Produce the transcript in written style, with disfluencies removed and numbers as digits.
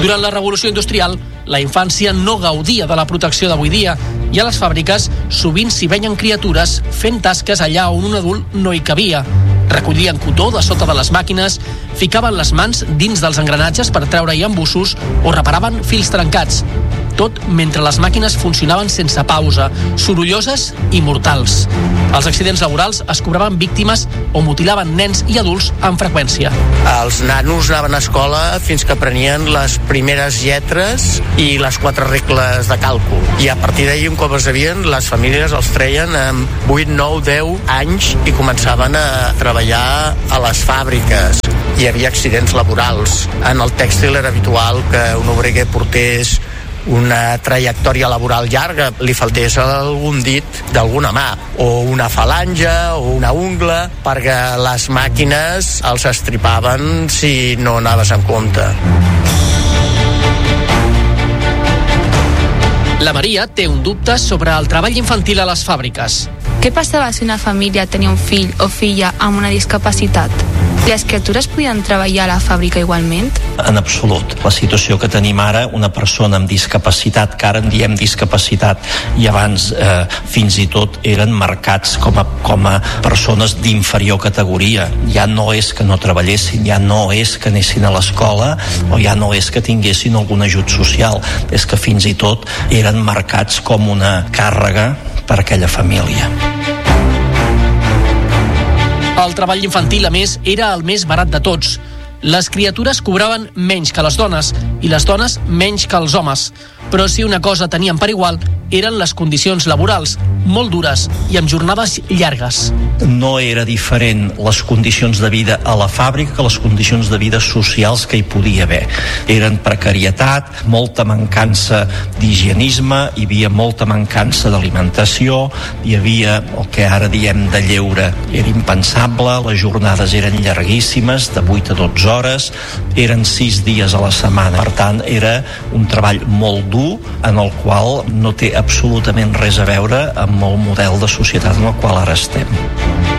Durant la revolució industrial, la infància no gaudia de la protecció d'avui dia i a les fàbriques sovint s'hi veien criatures fent tasques allà on un adult no hi cabia. Recollien cotó de sota de les màquines, ficaven les mans dins dels engranatges per treure-hi embussos o reparaven fils trencats. Tot mentre les màquines funcionaven sense pausa, sorolloses i mortals. Els accidents laborals es cobraven víctimes o mutilaven nens i adults amb freqüència. Els nanos anaven a escola fins que aprenien les primeres lletres i les 4 regles de càlcul. I a partir d'ahir, un cop es sabien, les famílies els treien amb 8, 9, 10 anys i començaven a treballar a les fàbriques. Hi havia accidents laborals. En el tèxtil era habitual que un obrer portés una trajectòria laboral llarga, li faltés algun dit d'alguna mà, o una falange, o una ungla, perquè les màquines els estripaven si no anaves en compte. La Maria té un dubte sobre el treball infantil a les fàbriques. Què passava si una família tenia un fill o filla amb una discapacitat? Les criatures podien treballar a la fàbrica igualment? En absolut. La situació que tenim ara, una persona amb discapacitat, que ara en diem discapacitat, i abans fins i tot eren marcats com a persones d'inferior categoria. Ja no és que no treballessin, ja no és que anessin a l'escola, o ja no és que tinguessin algun ajut social, és que fins i tot eren marcats com una càrrega per a aquella família. El treball infantil, a més, era el més barat de tots. Les criatures cobraven menys que les dones i les dones menys que els homes. Però si una cosa tenien per igual, eren les condicions laborals, molt dures i amb jornades llargues. No era diferent les condicions de vida a la fàbrica que les condicions de vida socials que hi podia haver. Eren precarietat, molta mancança d'higienisme, hi havia molta mancança d'alimentació, hi havia el que ara diem de lleure. Era impensable, les jornades eren llarguíssimes, de 8 a 12 hores, eren 6 dies a la setmana. Per tant, era un treball molt dur, en el qual no té absolutament res a veure amb el model de societat en el qual ara estem.